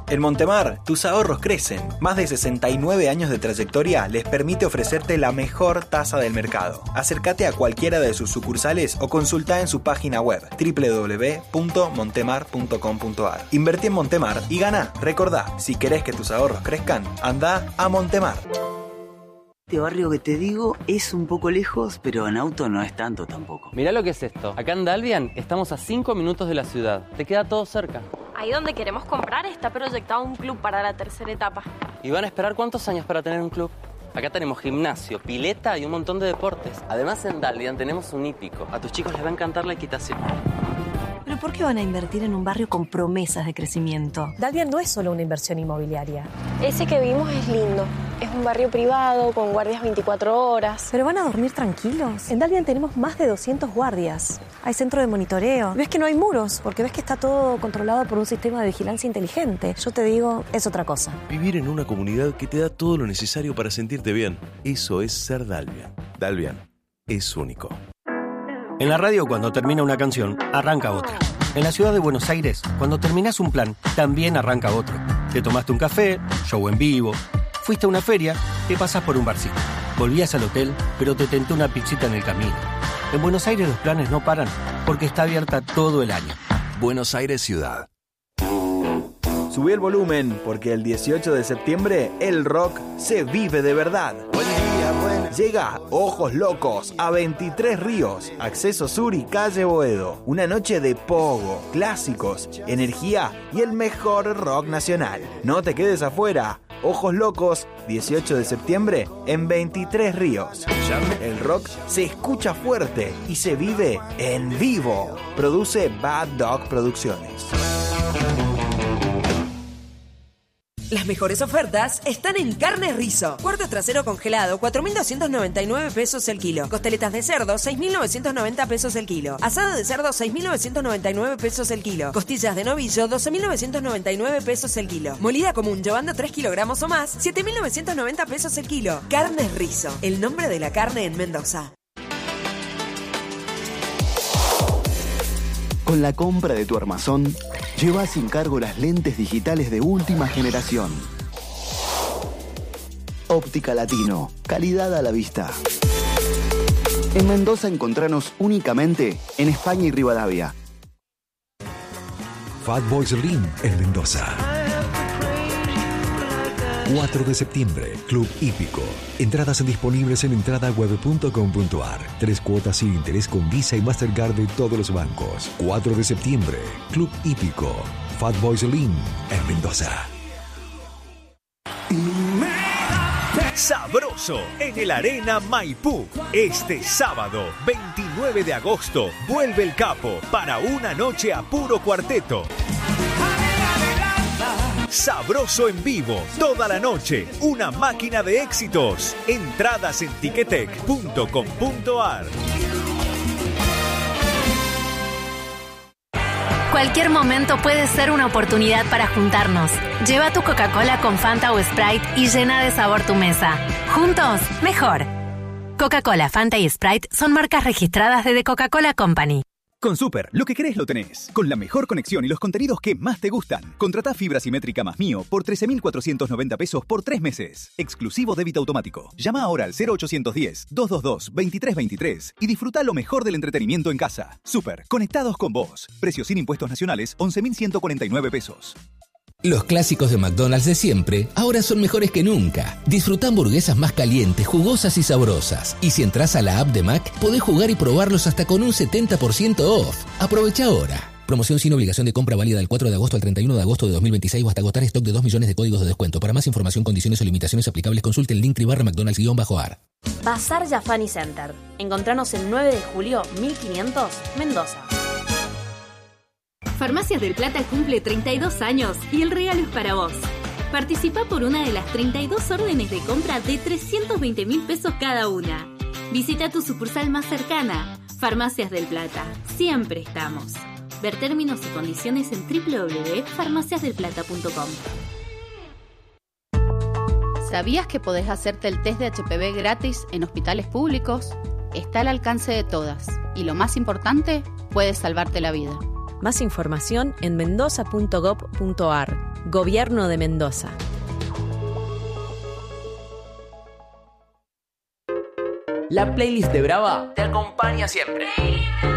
En Montemar, tus ahorros crecen. Más de 69 años de trayectoria les permite ofrecerte la mejor tasa del mercado. Acércate a cualquiera de sus sucursales o consulta en su página web www.montemar.com.ar. Invertí en Montemar y gana. Recordá, si querés que tus ahorros crezcan, anda a Montemar. Este barrio que te digo es un poco lejos, pero en auto no es tanto tampoco. Mirá lo que es esto. Acá en Dalvian estamos a 5 minutos de la ciudad. Te queda todo cerca. Ahí donde queremos comprar está proyectado un club para la tercera etapa. ¿Y van a esperar cuántos años para tener un club? Acá tenemos gimnasio, pileta y un montón de deportes. Además en Dalvian tenemos un hípico. A tus chicos les va a encantar la equitación. ¿Pero por qué van a invertir en un barrio con promesas de crecimiento? Dalvian no es solo una inversión inmobiliaria. Ese que vimos es lindo. Es un barrio privado, con guardias 24 horas. ¿Pero van a dormir tranquilos? En Dalvian tenemos más de 200 guardias. Hay centro de monitoreo. Ves que no hay muros, porque ves que está todo controlado por un sistema de vigilancia inteligente. Yo te digo, es otra cosa. Vivir en una comunidad que te da todo lo necesario para sentirte bien. Eso es ser Dalvian. Dalvian es único. En la radio, cuando termina una canción, arranca otra. En la ciudad de Buenos Aires, cuando terminás un plan, también arranca otro. Te tomaste un café, show en vivo, fuiste a una feria, te pasás por un barcito. Volvías al hotel, pero te tentó una pizzita en el camino. En Buenos Aires los planes no paran, porque está abierta todo el año. Buenos Aires Ciudad. Subí el volumen, porque el 18 de septiembre el rock se vive de verdad. Llega Ojos Locos a 23 Ríos, Acceso Sur y Calle Boedo. Una noche de pogo, clásicos, energía y el mejor rock nacional. No te quedes afuera. Ojos Locos, 18 de septiembre en 23 Ríos. El rock se escucha fuerte y se vive en vivo. Produce Bad Dog Producciones. Las mejores ofertas están en Carnes Rizo. Cuarto trasero congelado, 4.299 pesos el kilo. Costeletas de cerdo, 6.990 pesos el kilo. Asado de cerdo, 6.999 pesos el kilo. Costillas de novillo, 12.999 pesos el kilo. Molida común, llevando 3 kilogramos o más, 7.990 pesos el kilo. Carnes Rizo, el nombre de la carne en Mendoza. Con la compra de tu armazón, lleva sin cargo las lentes digitales de última generación. Óptica Latino, calidad a la vista. En Mendoza encontranos únicamente en España y Rivadavia. Fatboy Slim en Mendoza. 4 de septiembre, Club Hípico. Entradas disponibles en entradaweb.com.ar. 3 cuotas sin interés con Visa y Mastercard de todos los bancos. 4 de septiembre, Club Hípico. Fatboy Slim en Mendoza. Sabroso en el Arena Maipú. Este sábado, 29 de agosto, vuelve el Capo para una noche a puro cuarteto. Sabroso en vivo, toda la noche, una máquina de éxitos. Entradas en ticketek.com.ar. Cualquier momento puede ser una oportunidad para juntarnos. Lleva tu Coca-Cola con Fanta o Sprite y llena de sabor tu mesa. Juntos, mejor. Coca-Cola, Fanta y Sprite son marcas registradas de The Coca-Cola Company. Con Super, lo que querés lo tenés. Con la mejor conexión y los contenidos que más te gustan. Contratá fibra simétrica más Mío por 13.490 pesos por 3 meses. Exclusivo débito automático. Llama ahora al 0810-222-2323 y disfruta lo mejor del entretenimiento en casa. Super, conectados con vos. Precios sin impuestos nacionales, 11.149 pesos. Los clásicos de McDonald's de siempre ahora son mejores que nunca. Disfruta hamburguesas más calientes, jugosas y sabrosas. Y si entras a la app de Mac, podés jugar y probarlos hasta con un 70% off. Aprovecha ahora. Promoción sin obligación de compra válida del 4 de agosto al 31 de agosto de 2026 o hasta agotar stock de 2 millones de códigos de descuento. Para más información, condiciones o limitaciones aplicables, consulte el link /McDonald's-AR. Bazar Jafani Center. Encontranos el 9 de julio, 1500, Mendoza. Farmacias del Plata cumple 32 años y el regalo es para vos. Participa por una de las 32 órdenes de compra de 320.000 pesos cada una. Visita tu sucursal más cercana. Farmacias del Plata. Siempre estamos. Ver términos y condiciones en www.farmaciasdelplata.com. ¿Sabías que podés hacerte el test de HPV gratis en hospitales públicos? Está al alcance de todas. Y lo más importante, puede salvarte la vida. Más información en mendoza.gov.ar. Gobierno de Mendoza. La playlist de Brava te acompaña siempre.